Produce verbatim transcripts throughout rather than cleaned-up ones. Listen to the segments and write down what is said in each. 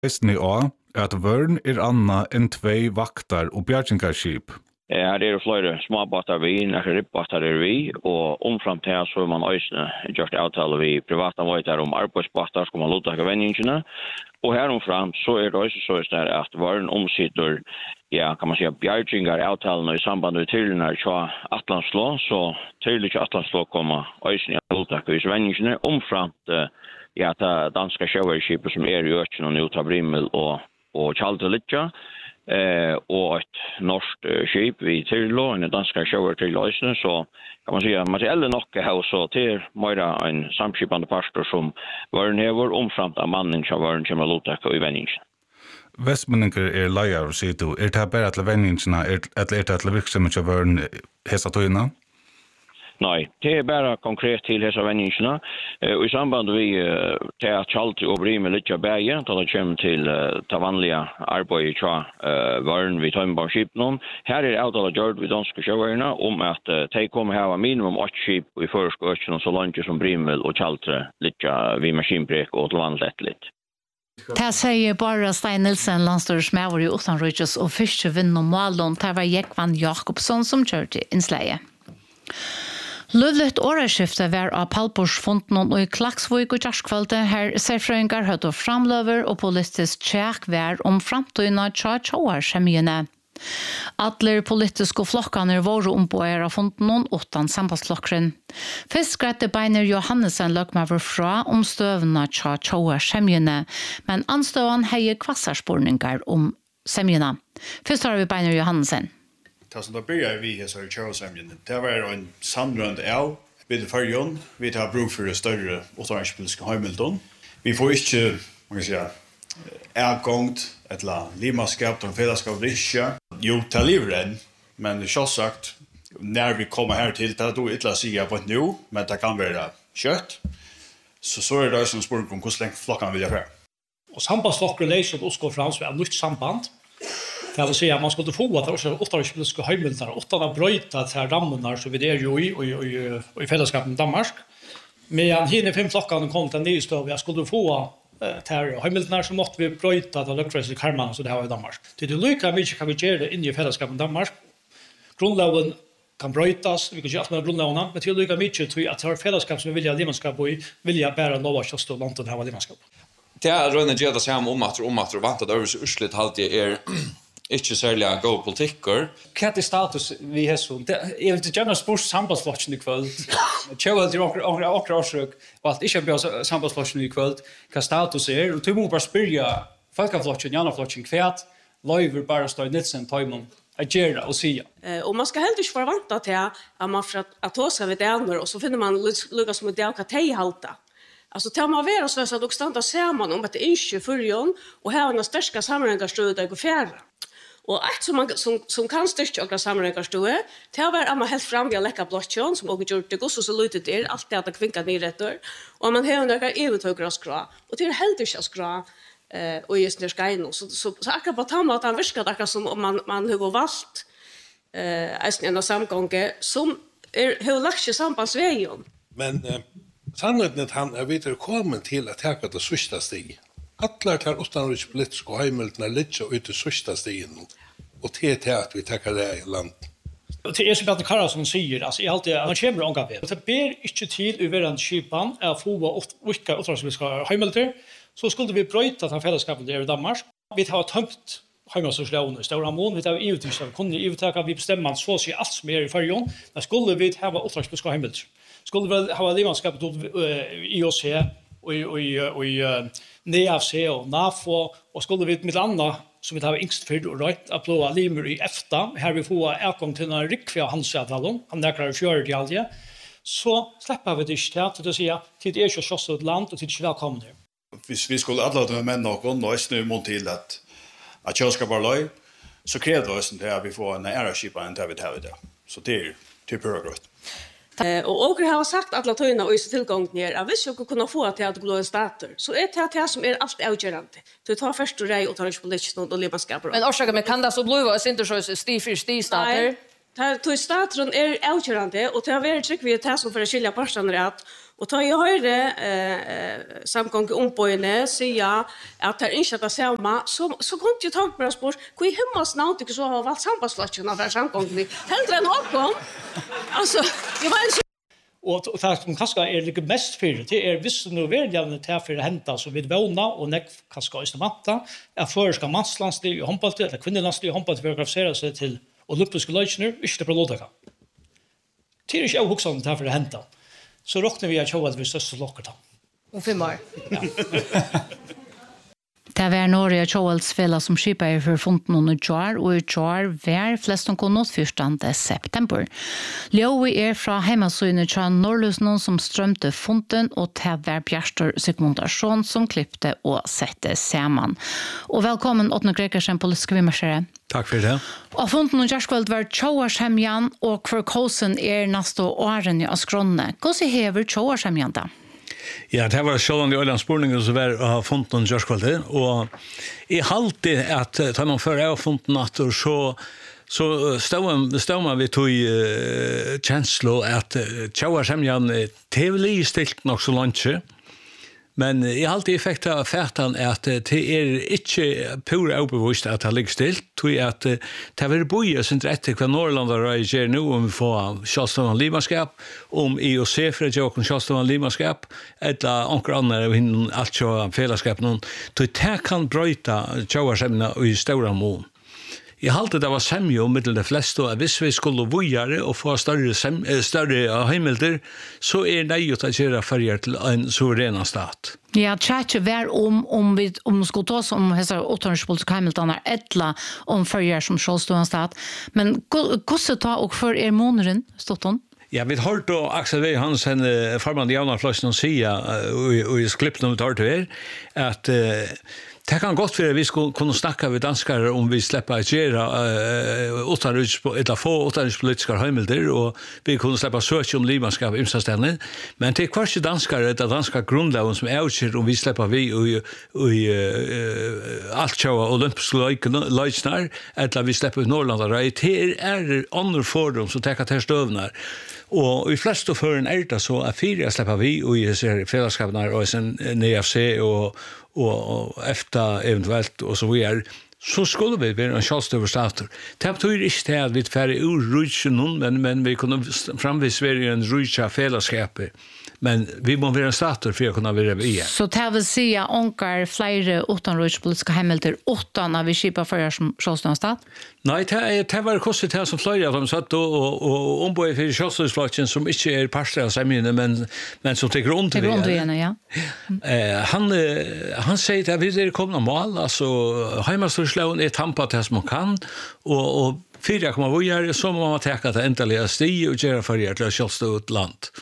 Visst ni også at vørn er anna enn tvei vaktar og bjergingarskip. Her er det flere småbåtar vi, nekker ribbåtar er vi, og omframt her så er man øysene gjort avtale vi privata veitar om arbeidsbåtar, skal man låta vendingene. Og her omframt så er det også så er at varen omsitter, ja, kan man säga, bjergingar avtalene i samband med tyrlene til Atlanslå, så tyrlig til Atlanslå kommer øysene i låta vendingene, omframt ja, det danska sjøverskipet som er i økene og nå tar Brimmel og, og Kjaldrelitja, eh, og et norsk uh, skip i Tyrlo, en danska sjøver til løsene, så kan man si at materielle nok er så til mer en samskipande pastor som var never omframt av mannen som var kommer lutak og i vendingen. Vestmenninger er leier, sier du. Er det bare til vendingene, eller er det til virksomhet som var hesa tøyene? Nei, det er bare konkret til hese vendingene. Uh, og i samband vi uh, til at Kjalti og Brimmel litt av bæge, da det kommer til uh, det vanlige arbeidet til uh, varen vi tar med barnskipene. Her er avtale gjort ved danske sjøværene om at uh, de kommer her minimum åtte skip i førskøkken så langt som Brimmel og Kjalti litt av vi maskinbrek og til vannet litt. Det sier bare Stein Nilsen, landstyresmedlem i Utenriks og fiskevinn og Malon. Det var Jekvan Jakobsson som kjørte innsleie. Løvlet åreskifte var av Palporsfonden og i Klaksvøk og Kjerskvalde. Her serfrøyngar høyde framløver og politisk tjekk var om framtøyene tja tjoarskjemjene. Alle politiske flokkene var ombåere av fonden utan sambandsflokkeren. Først grette Beiner Johannesen løkmaver fra om støvene tja tjoarskjemjene, men anstøvene heier kvassarspurningar om semjene. Først har vi Beiner Johannesen. Det som da börjar vi här så är Charles-Semjen. Det var en samrund av vid förjon. Vi tar bruk för större återanspelska Hamilton. Vi får inte, man kan säga, ägångt eller limaskap och fällskap rischa. Jo, ta livren, men så sagt när vi kommer här till det då inte säga på nu, men det kan vara kött. Så så är det som spår om hur länge flockan vill jag för. Och sambandsflockar läser och ska fram så är nytt samband. Det vill säga man skulle få att det också åtta politiska höjmiltar åtta av bröjta till rammarna så vi det ju i och i och i fällskapen Danmark. Men hinner fem flockarna kom till ny stöv jag skulle få till höjmiltarna så måste vi bröjta till lukträs i karman så det har i Danmark. Det är lika mycket kan vi göra in i fällskapen Danmark. Grundlagen kan bröjtas, vi kan göra med grundlagen, men till lika mycket tror jag att har fällskap som vi vill ha limanskap och vill jag bära lova just då långt ha limanskap. Det är rönne gärna sam om att om att vanta det över ursligt halt det är inte särskilt god politiker. Vad är status vi har så? Jag vill inte gärna spurs sambandsflocken i kväll. Jag vill ju också också också och att inte bli sambandsflocken i kväll. Vad status är och du måste bara spyrja folkaflocken, gärna flocken kvärt. Live bara står Nilsen Toymon. Agera och säga. Eh och man ska helt inte förvänta till att man för att att ta sig vid det andra och så finner man lukas med det och att halta. Alltså tar man vara så att också stanna samman om att det inte förjon och här har starka sammanhängsstöd där går fjärde. Och ett som man som som kan styrka och sammanhängsstöd det var att man helt fram via läcka blockchain som och gjort det går så så lite det allt det att kvinka ner rätt och man har några evigtögra skra och det är helt inte skra eh och just när ska in så så så akkurat på tamma att han viskar det som om man man har valt eh är en samgånge som är hur lagt sambandsvägen. Men eh, sannheten att han är vidare kommen till att ta det sista steg. Alla tar utanriks politiska heimeltna lite ut i sista stegen. Och det är att vi tackar det i land. Det är som Peter Karlsson säger, alltså i allt det han kommer ånga vet. Det ber inte till överande skipan att få vilka utanrikspolitiska heimelter. Så skulle vi bryta den fällskapen där i Danmark. Vi har tömt heimelsorslationer, stora mån. Vi har EU-tyskar, kunde EU-täcka, vi bestämmer så sig allt som är i förjon. Men skulle vi ha utanrikspolitiska heimelter. Skulle vi ha limanskapet I O C och i och i N E A F C och NAFO och skulle vi med andra som vi har yngst för och rätt att blåa limer i EFTA här vi får erkom till en rikviga handelsavtal han där klarar köra det alltid så släpper vi det istället att säga till det är ju så ett land och till det välkomna Hvis vi skulle alla de män och och nu mot till att att jag ska bara löj så kräver det oss att vi får en airship and have it have det så det är typ progress. Eh och Åker har sagt att alla töjna och i tillgång ner. Jag visste ju kunna få till att glöa stater. Så är det det som är allt avgörande. Du tar först och rej och tar inte politiskt och limanskap. Men orsaka med kan det så blåa inte så stifir sti stater. Ta to statron är avgörande och det har varit tryck vi tar som för att skilja parterna rätt och ta jag hörde eh samgång om på inne säga att det inte att samma så så kunde jag ta på spår hur himmels namn tycker så har valt sambandslotchen för samgång vi hellre än åkom alltså jag var en Och och det som kanske är lite mest för det är visst nu väl jävla till för det hända så vid våna och näck kanske är matta är för ska manslandslig i handboll eller kvinnolandslig i handboll för att kvalificera sig till olympiska lektioner inte på låta. Det är ju också sånt här för det hända. Så räknar vi att show att vi största lockar då. Och fem år. Det var Norge Charles Fella som skipar för fonten under jar och i jar var flest som kom nåt fjortonde september. Leowi er fra hemmasøyne fra Norrløsnon som strømte fonten og det var Bjartur Sigmundarsson som klippte og sette sammen. Og velkommen Åtne Gregersen, politiske vimersere. Takk for det. Og fonten og Gjerskveld var Tjauarshemjan og hver kosen er neste åren i Askrone. Hvordan hever Tjauarshemjan da? Ja, det var sjølvan i Øylandsborningen som var av fonten Gjørskvaldet, og jeg halte at da man før av fonten natter, så så stod man vi tog uh, kjenslo at uh, Tjauarshemjan tevlig stilt nok så langt, men jeg halte effekt av fætan at uh, det er ikke pura overbevist at det ligger stilt, tog at uh, det var boje sin etter hva Norrland reagerer nå om vi får Kjallstøvan Limaskap, om I O C for Jokken Kjallstøvan Limaskap, eller anker andre av henne alt så fellesskap noen, tog det kan brøyta Tjauarshemna i stora mån. Jeg halte det var semjo middel de fleste, og hvis vi skulle vujare og få større, sem, større heimelder, så er det jo til å gjøre ferger til en suverena stat. Ja, tjekje vær om, om vi om skulle ta oss om hese åttondspolitiske heimeldaner, etla om ferger som sjålstående stat. Men hvordan ta og for er måneden, Stotton? Ja, vi har då Axel V. Hansen, formann i Javnarfløsene, sia, og i sklippen om vi tar til her, at det kan godt være vi skulle kunne snakke med danskere om vi slipper å gjøre uh, eller få utenrikspolitiske høymilder, og vi kunne slippe å søke om limanskap i imstastene. Men det er hver ikke danskere, det er danske grunnlagen som er utgjør om vi slipper vi i, i uh, alt kjøve olympiske løsner, eller vi slipper i Norrland. Det er andre fordom som tenker til støvner. Og i fleste føren er det så at fire slipper vi i fellesskapene og i N F C og og, og EFTA eventuelt og så videre, så skulle vi være en kjølstøver stater. Det betyr ikke det at vi færre ur rujtjen noen, men, men vi kunne framvis være en rujtja fellesskapet. Men vi må være en stater for å kunne være i. Så det vil si at onkar flere utenrikspolitiske heimelder utan av vi kjipar for som kjølstøver stat? Nei, det var kostet det som flere av dem satt og, og, og ombøy for kjølstøversflotjen som ikke er parster av semiene, men, men som tenker rundt det. Tenker rundt igjen, ja. Eh, han, han sier at vi er kommet mål, altså heimeldstorslån er tampet det som man kan, og, og fire kommer vi gjøre, så må man tenke at det endelig er sti og gjøre for å kjølstøve land.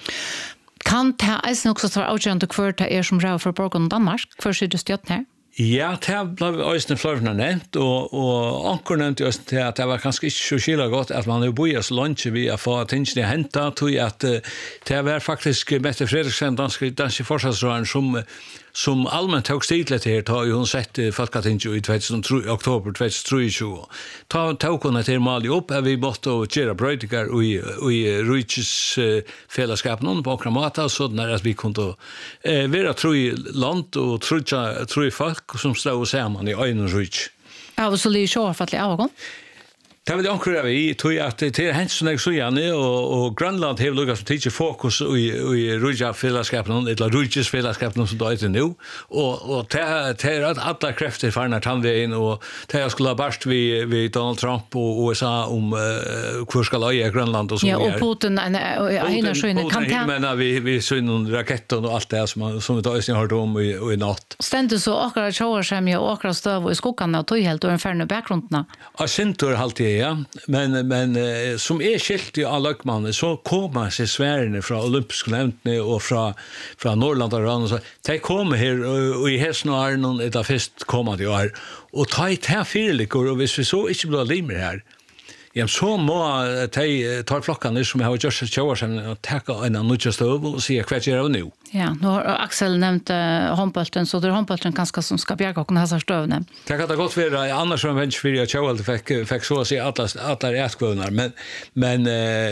Kan det eisen også ta avgjørende hver det er som ræv for Borgen og Danmark? Hver sier du stjøtt her? Ja, det ble øyne fløvene nevnt, og, og anker nevnte øyne til at det var kanskje ikke så skyldig godt at man er boet så langt vi har fått tingene hentet, tog at det var faktisk Mette Fredriksen, danske, danske forsvarsråden, som som allmänt tog stilet här tar ju hon sett Folketinget i oktober tjugohundratrettiosju. Ta tog hon till Mali upp att vi måste göra brödningar i i Ruiches fällskap någon på Kramata så när att vi kunde eh vara tro i land och tro tro i folk som står samman i en Ruich. Ja, så det är så för att det är Det var det omkring vi tog at det er hent som jeg så gjerne, og, og Grønland har lukket som tidlig fokus i, i Rujja-fellesskapen, eller Rujjes-fellesskapen som det er nå, og, og det er alle krefter for denne tannveien, og det er skulle ha barst vi, vi Donald Trump og U S A om uh, hvor skal øye Grønland og så videre. Ja, og Putin, henne skjønne, kan det... Men vi, vi så noen raketter og alt det som, som vi tar har hørt om i, i natt. Stendet så akkurat Tjauarshemja og akkurat støv i skoggene og tog helt og en færne bakgrunnene? Ja, Sintor alltid ja, men men eh, som är skilt i alla lökmannen så kommer sig svärne från olympiska nämnden och från från Norrland och så. De kommer här och i hästen och någon ett av fest kommer det år och ta ett här fyrlikor och hvis vi så inte blir limer här. Ja, så må de tar flokkene som har gjort seg tjåa seg og takke en av nødja støv og si hva gjør det nå. Ja, nå har Axel nevnt uh, håndbølten, så det er håndbølten ganske som skal bjerke åkne hans støvene. Det kan det godt være, annars som venstre fyrir at tjåa fikk, fikk så å si alle etkvøvner, men, men uh,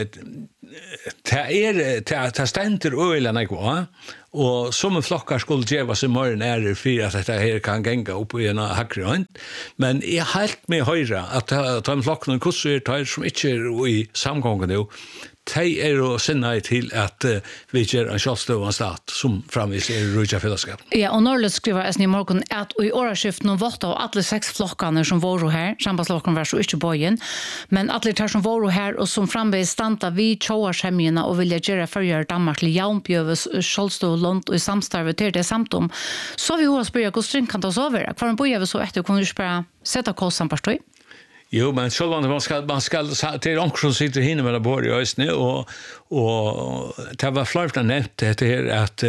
det er, det stender øyla nekva, og som en flokkar skulle djeva seg morgen ærer for at dette her kan genga opp i en hakre hånd, men jeg er helt med høyre at de flokkene kurser tar som ikke er i samgången nå, de er å sinne til at uh, vi gjør en kjølstøvende stat som framvis er rujja fellesskap. Ja, og Norrlund skriver jeg i morgen at i årskiften og vått av alle seks flokkene som var her, sambandslokkene var så ikke bøyen, men alle tar som var her og som framvis standa vi tjåarskjemjene og vilja gjøre førjer Danmark til jaunbjøves kjølstøvland og i samstarve til det samtom, så vi også spørre hvordan string kan det så være? Hva er en bøyeve så etter kunne du spørre sette kålsamt på støy? Jo, men själva man ska man ska till onkel som sitter hinner med bor i ösne och och det var flört nämnt det här att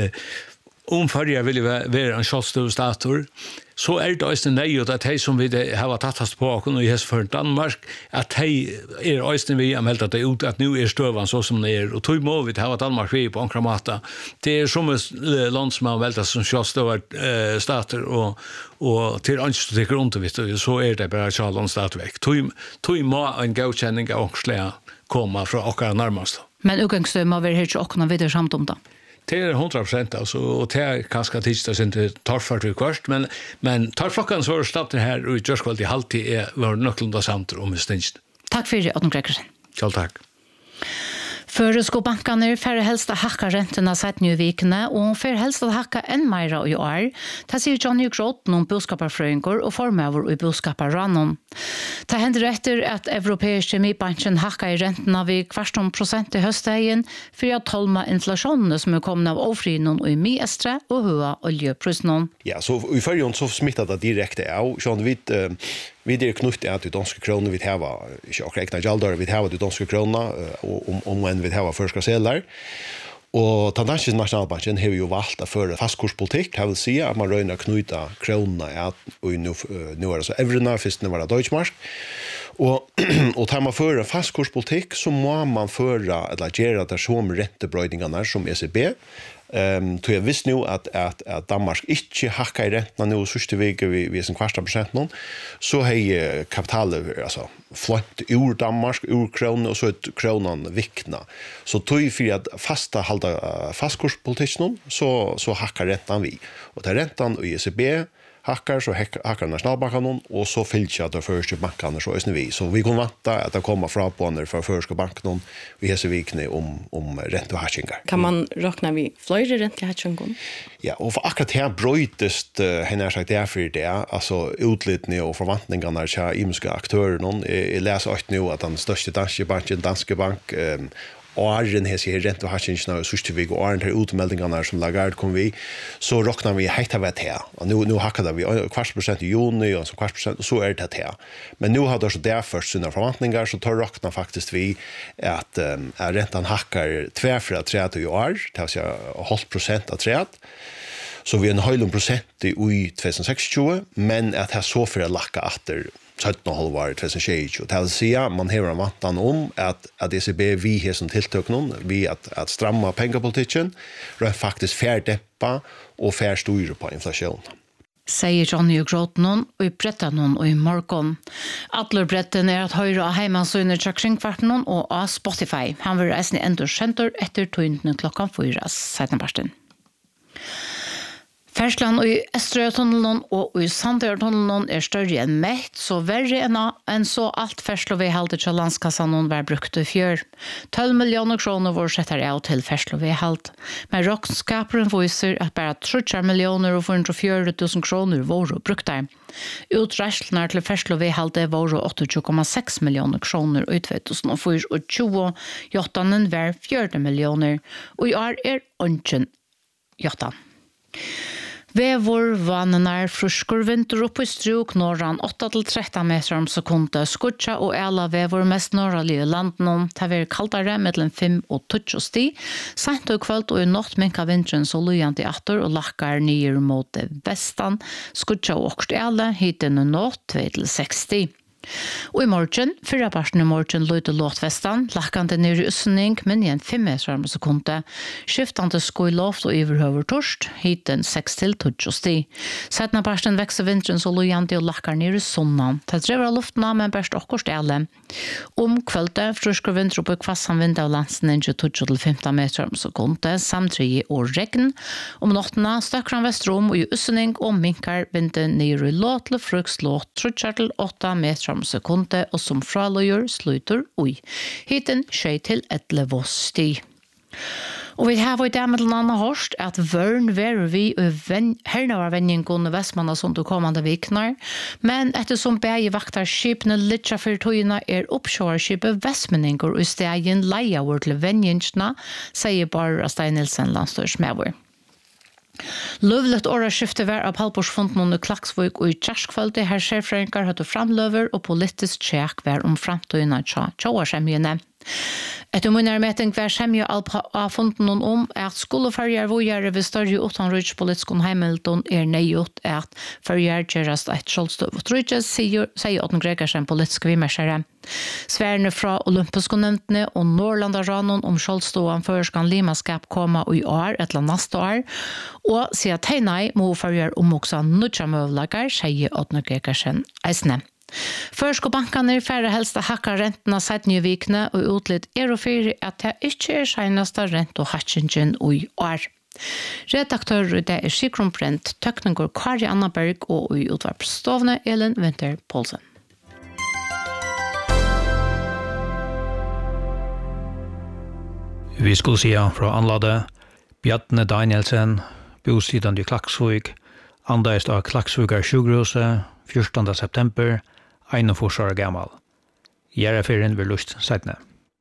om förra vill vara en självständig stator så är det ösne nej och att hej som vi har tagit på och i för Danmark att hej är ösne vi har meldat det ut att nu är stövan så som det är och tog må vi har Danmark vi på ankramata det är som ett land som har meldat som självständiga stater och og til annet tykker rundt det, så er det bare Charlon stadigvæk. Tog må en godkjenning av åkslega komme fra åkere nærmest. Men utgangsstøy må være helt åkene videre samt om da? Det er hundra prosent, altså, og det er kanskje tidsdag sin til torfart vi kvart, men, men torflokkene som var stater her og i Gjørskvald i halvtid er var nøklunda samt om i stingst. Takk for det, Otton Gregersen. Kjall takk. Føreskobankarna færre helst að hakka rentena sett nye vikene, og færre helst að hakka enn meira i år. Det sier Johnny Groth om boskaparfrøyngur og formøver i boskaparranon. Det hender etter at Europeisk Kjemibanken hakka i rentena vid kvarston prosent i høstdagen for å tolma inflasjonene som er kommet av ofrinon og i miestre og høa oljeprysnon. Ja, så i førjon så smittet det direkte av. Sånn vi uh, vi er knutt at de danske kroner vi har, ikke akkurat ekne gjaldere, vi har de danske kroner, og om, om en vi har først seler. Og den danske nasjonalbanken har jo valgt å føre fastkurspolitikk, det vil si at man røyner knuta kronene, og nå, nå er det så evrene, først nå var det Deutschmark. Og, og tar man føre fastkurspolitikk, så må man føre, eller gjøre det som rentebrøydingene som E C B, Um, så jeg visste nu at, at, at Danmark ikke hakka i rentene nå sørste vike vi, vi sin kvarsta prosent nå, så har kapitalet altså, flønt ur Danmark, ur kronen, og så er kronen vikna. Så tog for at fasta halda fastkurspolitikken, så, så hakka rentene vi. Og det er rentene i E C B, hackar så hackar Nationalbanken och så fylls jag det första bankerna så är vi så vi kommer vänta att det kommer fra på när för första banken vi har så vikne om om räntehashingar. Kan man räkna vi fler räntehashingar? Ja, och för akkurat här brötest henne sagt därför det alltså utlitning och förväntningarna till imska aktörer någon jag läser åt nu att den största danska banken Danske Bank um, åren har sig rent och har inte något sista vig och åren har utmeldingarna som Lagarde kom vi så räknar vi heta vet här och nu nu hackade vi kvart procent i juni och så kvart procent så är det här men nu har det så där först sina förväntningar så tar räknar faktiskt vi att um, är räntan hackar två för tre i år det vill säga halv procent av tre så vi är en halv procent i tjugohundrasextio men att ha så för att lacka åter sjutton komma fem var tjugohundratjugo. Det vill säga man har en vantan om att, att E C B vi har som tilltök någon, vi att, att stramma pengapolitiken, rent faktiskt färdeppa och färstyra på inflation. Säger Johnny Groth någon och i brettan någon och i morgon. Atler bretten är att höra av hemmansöner till kringkvarten och av Spotify. Han vill resa i ändå center efter tog klockan fyra, sedan parsten. Färslan i Österötunneln och i Sandötunneln är större än mätt, så värre än, än så allt färslo vi halde till landskassan var brukt i fjör. tolv miljoner kronor var sätter av till färslo vi halt. Men råkskaparen visar att bara trettio miljoner och fyrahundrafjorton tusen kronor var brukta. Uträstlarna till färslo vi halde var åttiotvå komma sex miljoner kronor i tjugohundrafyra och tjugoåtta var fjorton miljoner och i år är ongen jottan. Vevor vannar fruskur vinter upp i struk norran åtta till tretton meter om sekunder skutcha och alla vevor mest norralige landen ta ver kaldare mellan fem och tjugo sti sent och kvöld och i natt minka vintern så lujant i attor och lackar ner mot västan skutcha och alla hiten natt två till sextio. Og i morgen, fyrre parten i morgen, løyde låtfestan, lakkande nere i Øssening, men igjen fem meter med sekunde. Skiftande sko i loft og iverhøver torst, hiten seks til tolv sti. Setna parten vekser vinteren så lojande og lakkar nere i sonnan. Det drever av luften av, men best okkur stjæle. Om kvölde, frusker vinter oppe kvassan vind av landsen inge tolv til femten meter med sekunde, samtrige og regn. Om nottena, støkran vestrom og i Øssening, og minkar vinden nere i låt til fruks låt, trutjar til åtta meter sekunde og som fraløyer sluter ui. Hiten skjei til elleve sti. Og vi har i det med den andre hørst at vørn verer vi og herne var venningen Vestmanna som til kommande viknar, men ettersom begge vaktar skipene litt for togene er oppkjørskipet Vestmenninger og i stegen leia vår til venningsna, sier bare Stein Nilsen landstørsmøver. Løvlet åreskifte var av Palborsfonden under Klaksvøk og i Kjerskvølde her sjefrøyngar hadde framløver og politisk tjekk var om framtøyene til tjåarskjemjene. Etter munnarmeting var skjemje av fonden om at skoleferger vågjere ved større utenriks politisk heimeldon er nøyot at ferger gjerast et kjølstøv og trykje, sier Åtten Gregersen politisk vimersere. Sværene fra olympiske nevntene og Norrlandaраnon om kjølstøven førskan limaskap koma i år etla neste år, og sier at hei nei må ferger omoksa nødja møvlager, sier Åtten Gregersen eisne. Først og bankene er færre helst å hakke rentene siden i vikene og utlitt er og fyrir at det ikke er seneste rent og hatsingen i år. Redaktør i det er Sigrun Brent, tøkninger Kari Annaberg og i utvarpsstovene Elin Winter Poulsen. Vi skulle si fra anladet Bjarne Danielsen, bostidende i Klaksvøk, andeist av Klaksvøkar sjukhuset fjortonte september, einogfyrre år gammal. Gjerraferien vil lust sætne.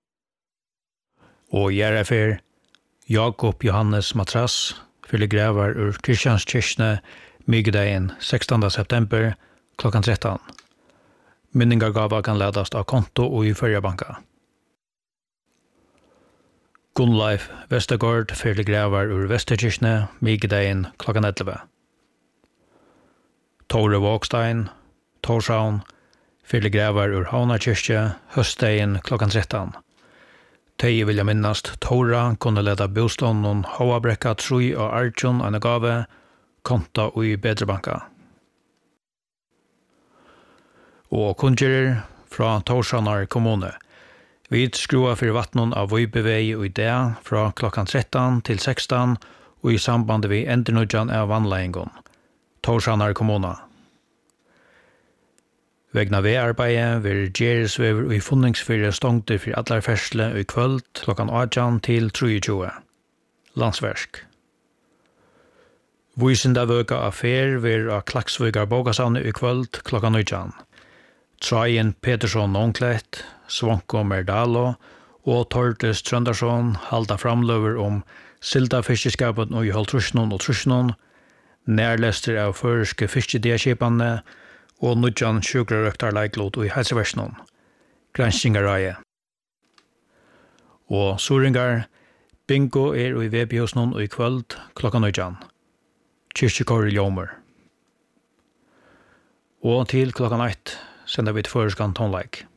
Og gjerrafer Jakob Johannes Matras fyller grævar ur Kristianskirkene mygdagen sekstende september klokkan tretton. Mynningargava kan ledast av konto og i Førjabanka. Gunnleif Vestergaard fyller grævar ur Vesterkirkene mygdagen klokkan elleve. Tore Vågstein, Torshavn, fyller grævar ur Havnakirke, høstdagen klokkan tretton. Tei vilja minnast Tora kunne leda bostånden Havabrekka Trui og Arjun en gave, konta og i Bedrebanka. Og kunngerir fra Torshavnar kommune. Vi skrua for vattnon av Vøybevei og i det fra klokkan tretton til sekston og i samband vi endernudjan av vannleiengon. Torshavnar kommuna. Vegna veiarbeidet vil Gjeresvever og i funningsfyrre stongter for allar fersle og i kvöld klokkan atten til tjuetre. Landsversk. Vysinda vøka affær vil av Klaksvøkar Bågasavne i kvöld klokkan nitton. Trajen Petersson Nonklett, Svanko Merdalo og Tortes Trøndarsson halda framløver om silda fiskeskapen og i halvtrusjonen og trusjonen, nærlester av føreske fiskedeskipene og nudjan sjukrarøktar leiklot og i helseversjonen, granskingareie. Og Soringar, bingo er i Vebjøsnon og i kvöld klokka nudjan. Kyrkjekår i Ljomer. Og til klokka ett sender vi til føreskan tonleik.